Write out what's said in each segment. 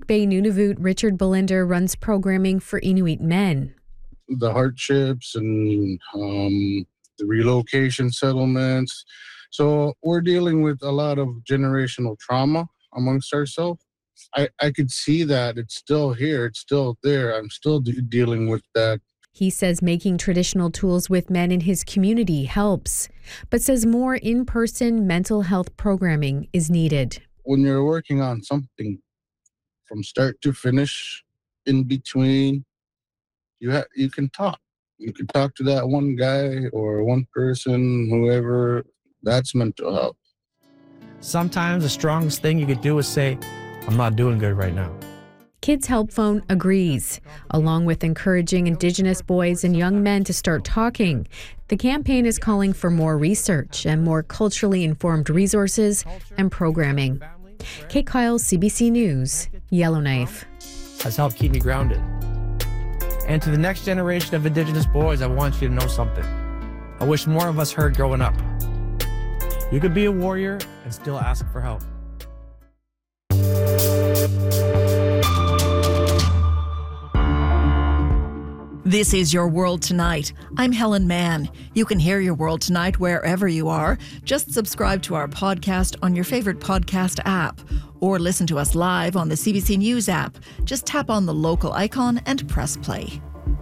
Bay Nunavut, Richard Belinder runs programming for Inuit men. The hardships and the relocation settlements. So we're dealing with a lot of generational trauma amongst ourselves. I could see that it's still here, it's still there. I'm still dealing with that. He says making traditional tools with men in his community helps, but says more in-person mental health programming is needed. When you're working on something from start to finish, in between, you can talk. You can talk to that one guy or one person, whoever. That's mental health. Sometimes the strongest thing you could do is say, I'm not doing good right now. Kids Help Phone agrees. Along with encouraging Indigenous boys and young men to start talking, the campaign is calling for more research and more culturally informed resources and programming. Kate Kyle, CBC News, Yellowknife. Has helped keep me grounded. And to the next generation of Indigenous boys, I want you to know something. I wish more of us heard growing up. You could be a warrior and still ask for help. This is Your World Tonight. I'm Helen Mann. You can hear Your World Tonight wherever you are. Just subscribe to our podcast on your favorite podcast app or listen to us live on the CBC News app. Just tap on the local icon and press play.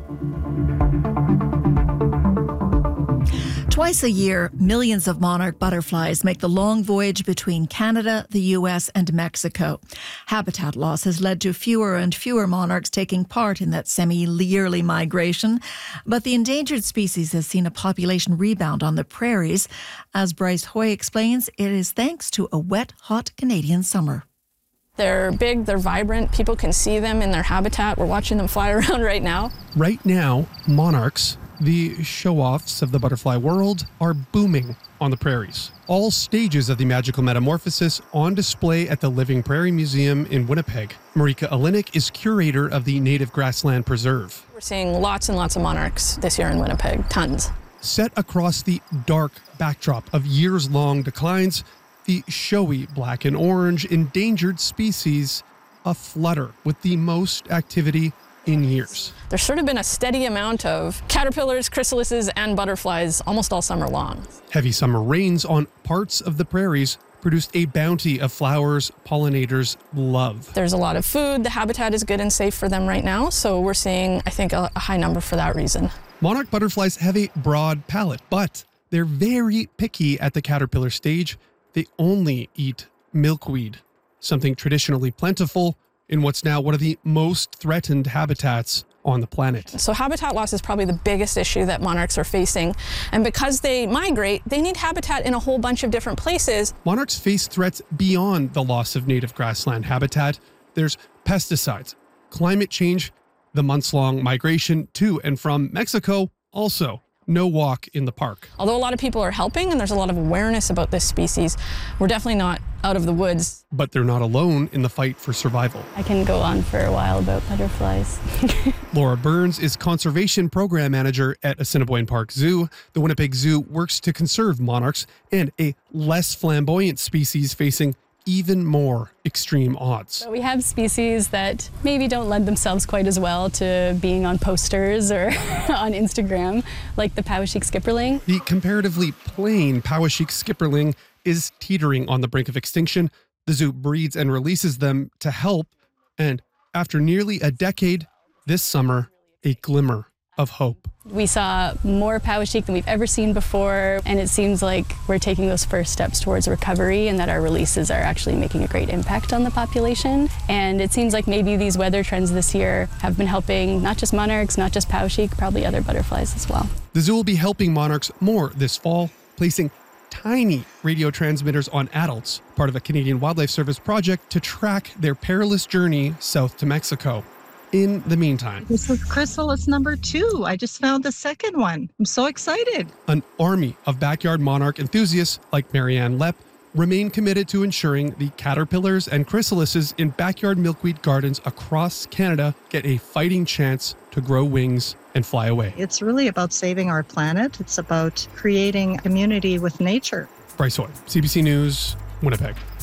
Twice a year, millions of monarch butterflies make the long voyage between Canada, the U.S. and Mexico. Habitat loss has led to fewer and fewer monarchs taking part in that semi-yearly migration. But the endangered species has seen a population rebound on the prairies. As Bryce Hoy explains, it is thanks to a wet, hot Canadian summer. They're big, they're vibrant, people can see them in their habitat. We're watching them fly around right now. Right now, monarchs, the show-offs of the butterfly world, are booming on the prairies. All stages of the magical metamorphosis on display at the Living Prairie Museum in Winnipeg. Marika Alinik is curator of the Native Grassland Preserve. We're seeing lots and lots of monarchs this year in Winnipeg, tons. Set across the dark backdrop of years-long declines, the showy black and orange endangered species aflutter with the most activity in years. There's sort of been a steady amount of caterpillars, chrysalises, and butterflies almost all summer long. Heavy summer rains on parts of the prairies produced a bounty of flowers pollinators love. There's a lot of food. The habitat is good and safe for them right now, so we're seeing, I think, a high number for that reason. Monarch butterflies have a broad palate, but they're very picky at the caterpillar stage. They only eat milkweed, something traditionally plentiful in what's now one of the most threatened habitats on the planet. So habitat loss is probably the biggest issue that monarchs are facing. And because they migrate, they need habitat in a whole bunch of different places. Monarchs face threats beyond the loss of native grassland habitat. There's pesticides, climate change, the months-long migration to and from Mexico, also no walk in the park. Although a lot of people are helping and there's a lot of awareness about this species, we're definitely not out of the woods. But they're not alone in the fight for survival. I can go on for a while about butterflies. Laura Burns is Conservation Program Manager at Assiniboine Park Zoo. The Winnipeg Zoo works to conserve monarchs and a less flamboyant species facing even more extreme odds. So we have species that maybe don't lend themselves quite as well to being on posters or on Instagram, like the Poweshiek skipperling. The comparatively plain Poweshiek skipperling is teetering on the brink of extinction. The zoo breeds and releases them to help, and after nearly a decade, this summer, a glimmer of hope. We saw more Poweshiek than we've ever seen before, and it seems like we're taking those first steps towards recovery and that our releases are actually making a great impact on the population. And it seems like maybe these weather trends this year have been helping not just monarchs, not just Poweshiek, probably other butterflies as well. The zoo will be helping monarchs more this fall, placing tiny radio transmitters on adults, part of a Canadian Wildlife Service project to track their perilous journey south to Mexico. In the meantime, this is chrysalis number 2. I just found the second one. I'm so excited. An army of backyard monarch enthusiasts like Marianne Lepp remain committed to ensuring the caterpillars and chrysalises in backyard milkweed gardens across Canada get a fighting chance to grow wings and fly away. It's really about saving our planet. It's about creating community with nature. Bryce Hoy, CBC News, Winnipeg.